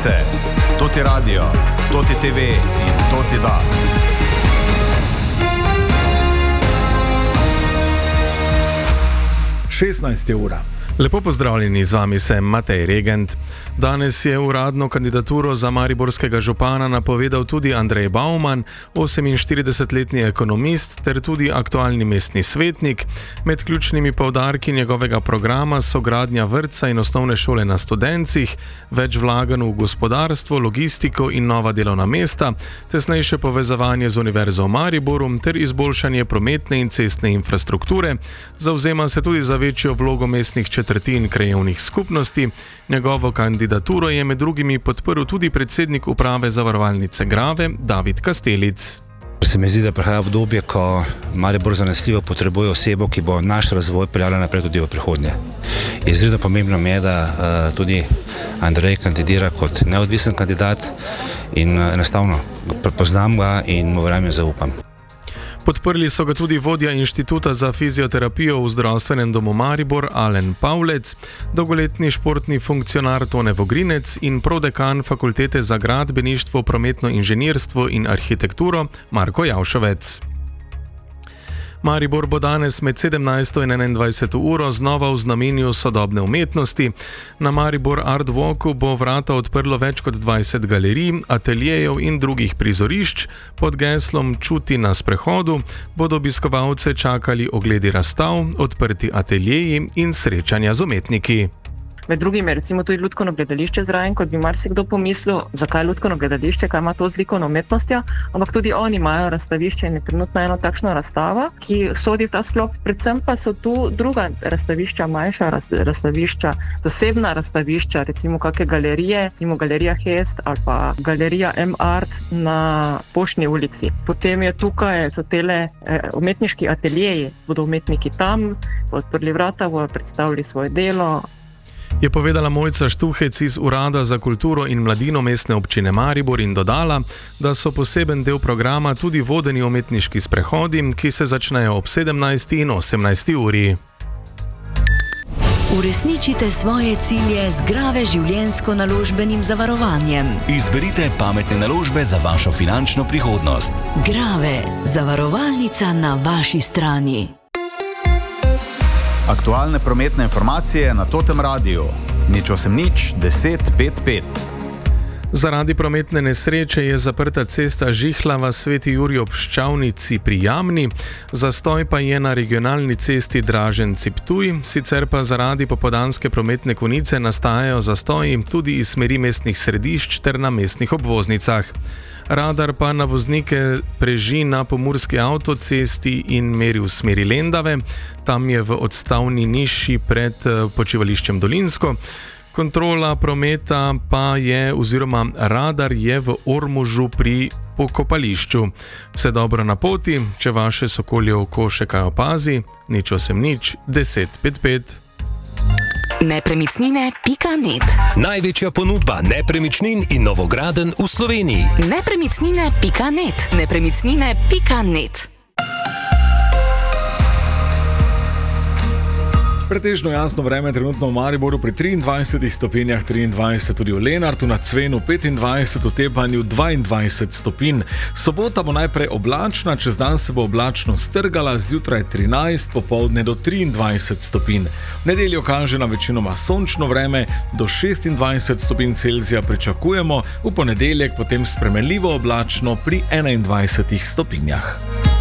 novice, Toti radio, Toti TV in Toti da. 16 ura. Lepo pozdravljeni, z vami sem Matej Regent. Danes je uradno kandidaturo za mariborskega župana napovedal tudi Andrej Bauman, 48-letni ekonomist ter tudi aktualni mestni svetnik. Med ključnimi poudarki njegovega programa so gradnja vrtca in osnovne šole na Studencih, več vlaganj v gospodarstvo, logistiko in nova delovna mesta, tesnejše povezovanje z Univerzo v Mariboru ter izboljšanje prometne in cestne infrastrukture. Zavzema se tudi za večjo vlogo mestnih četrtin krajevnih skupnosti. Njegovo kandidaturo je med drugimi podprl tudi predsednik uprave zavarovalnice Grave, David Kastelic. Se mi zdi, da prihaja obdobje, ko Maribor zanesljivo potrebuje osebo, ki bo naš razvoj peljala naprej tudi v prihodnje. Izredno pomembno mi je, da tudi Andrej kandidira kot neodvisen kandidat in enostavno prepoznam ga in mu verjamem, zaupam. Podprli so ga tudi vodja Inštituta za fizioterapijo v Zdravstvenem domu Maribor Alen Pavlec, dolgoletni športni funkcionar Tone Vogrinec in prodekan Fakultete za gradbeništvo, prometno inženirstvo in arhitekturo Marko Javšovec. Maribor bo danes med 17. in 21. uro znova v znamenju sodobne umetnosti. Na Maribor Art Walku bo vrata odprlo več kot 20 galerij, ateljejev in drugih prizorišč. Pod geslom Čuti na sprehodu bodo obiskovalce čakali ogledi razstav, odprti ateljeji in srečanja z umetniki. Med drugim je recimo tudi lutkovno gledališče zraven, kot bi marsikdo pomislil, zakaj lutkovno gledališče, kaj ima to z likovno umetnostjo, ampak tudi oni imajo razstavišče in je trenutno eno takšno razstavo, ki sodi v ta sklop. Predvsem pa so tu druga razstavišča, manjša razstavišča, zasebna razstavišča, recimo kakšne galerije, recimo galerija Hest ali pa galerija M-Art na Poštni ulici. Potem je tukaj, so tele umetniški ateljeji, bodo umetniki tam, bodo odprli vrata, bodo predstavili svoje delo. Je povedala Mojca Štuhec iz Urada za kulturo in mladino Mestne občine Maribor in dodala, da so poseben del programa tudi vodeni umetniški sprehodi, ki se začnejo ob 17. in 18. uri. Uresničite svoje cilje z Grave življenjsko-naložbenim zavarovanjem. Izberite pametne naložbe za vašo finančno prihodnost. Grave, zavarovalnica na vaši strani. Aktualne prometne informacije na Totem radiju. 080 10 55. Zaradi prometne nesreče je zaprta cesta Žihlava Sveti Jurij ob Ščavnici pri Jamni, zastoj pa je na regionalni cesti Draženci-Ptuj, sicer pa zaradi popoldanske prometne konice nastajajo zastoji tudi iz smeri mestnih središč ter na mestnih obvoznicah. Radar pa na voznike preži na Pomurski avtocesti in meri v smeri Lendave, tam je v odstavni niši pred počivališčem Dolinsko. Kontrola prometa pa je, oziroma radar je v Ormožu pri pokopališču. Vse dobro na poti, če vaše sokolje oko še kaj opazi, 080 10 55. Nepremičnine.net. Največja ponudba nepremičnin in novogradenj v Sloveniji. Nepremičnine.net. Nepremičnine.net. Pretežno jasno vreme trenutno v Mariboru pri 23 stopinjah, 23 tudi v Lenartu, na Cvenu 25, v Tepanju 22 stopinj. Sobota bo najprej oblačna, čez dan se bo oblačno strgala, zjutraj 13, popoldne do 23 stopinj. V nedeljo kaže na večinoma sončno vreme, do 26 stopinj Celzija pričakujemo, v ponedeljek potem spremenljivo oblačno pri 21 stopinjah.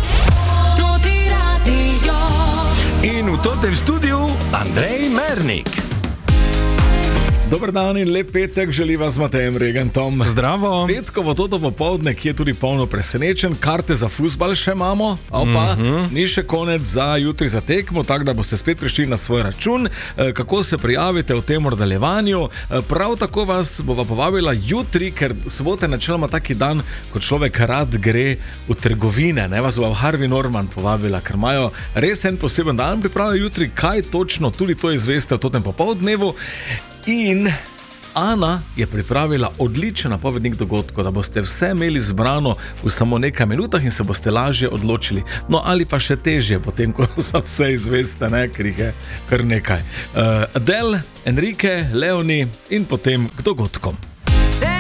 In v Totem studiu Andrej Mernik. Dober dan in lep petek želiva z Matejem Regentom. Zdravo. Petkovo toto popoldne, ki je tudi polno presenečen, karte za fuzbal še imamo, opa, ni še konec za jutri za tekmo, tako da boste spet prišli na svoj račun. Kako se prijavite v tem nadaljevanju? Prav tako vas bova povabila jutri, ker sobota je načeloma taki dan, ko človek rad gre v trgovine, ne, vas bova Harvey Norman povabila, ker imajo res en poseben dan pripravljen jutri, kaj točno, tudi to izveste v totem popoldnevu. In Ana je pripravila odličen napovednik dogodkov, da boste vse imeli zbrano v samo nekaj minutah in se boste lažje odločili. No, ali pa še težje, potem ko za vse izveste, ne, ker jih je kar nekaj. Adele, Enrique, Leoni in potem k dogodkom.